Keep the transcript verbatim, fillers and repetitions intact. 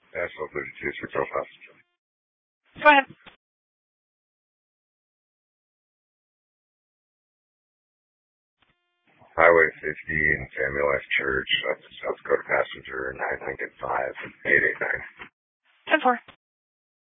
Nashville thirty-two, six oh five. Go ahead. Highway fifty in Samuel S. Church, that's South Dakota passenger, nine Lincoln five, eight eight nine. ten four.